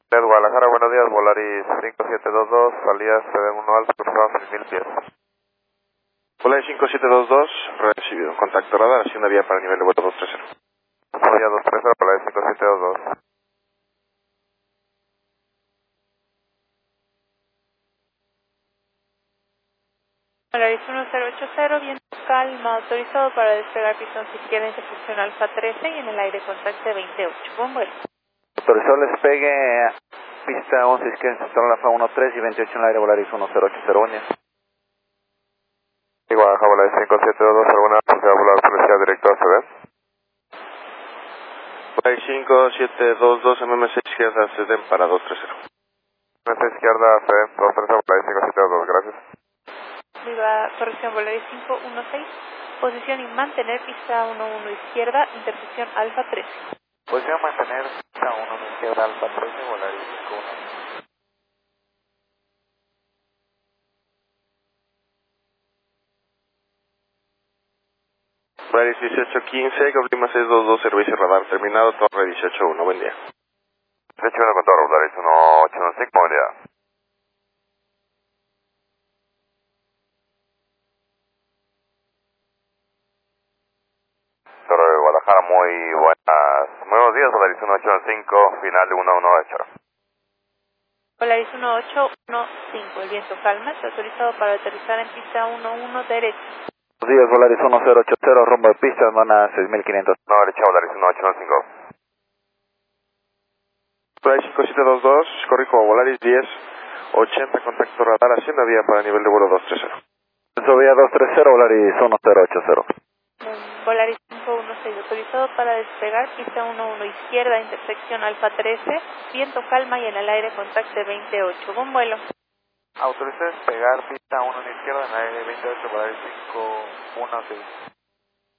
Guadalajara, buenos días, Volaris 5722, salida CD1 Alfa, cruzado 6000 pies. Volaris 5722, recibido, contacto radar, haciendo vía para nivel de vuelo 230. Vía 230, Volaris 5722. Volaris 1080, viento calma, autorizado para despegar pistón izquierda, intersección Alfa 13 y en el aire contacte 28. Buen vuelo. Autorizado el despegue, pista 11 izquierda, instalación Alfa 13 y 28 en el aire, Volaris 1080, buenas. Guadalajara, Volaris 5722, alguna posibilidad de volar velocidad directa a CD. Volaris 5722, MM6 izquierda, CD para 230. MM6 izquierda, CD 230, Volaris 5722, gracias. Viva, corrección, Volaris 516, posición y mantener pista 11 izquierda, intersección Alfa 13. Posición mantener pista 11 izquierda, Alfa 13, Volaris 516. Volaris 1815, Goblima 622, servicio radar terminado, torre 181, buen día. 181 con torre, Volaris 1815, buen día. Torre de Guadalajara, muy buenos días, Volaris 1815, final de 118. Volaris 1815, el viento calma, está autorizado para aterrizar en pista 11 derecha. Buenos días, Volaris 1080, rumbo de pista, hermana 6500. No, derecha, Volaris 1815. Volaris 5722, corrijo, Volaris 1080, contacto radar, haciendo vía para nivel de vuelo 230. Vía 230, Volaris 1080. Volaris 516, autorizado para despegar, pista 11 izquierda, intersección Alfa 13, viento calma y en el aire contacte 28. Buen vuelo. Autorizado despegar, pista 1 izquierda, en el aire 28, Volaris 516.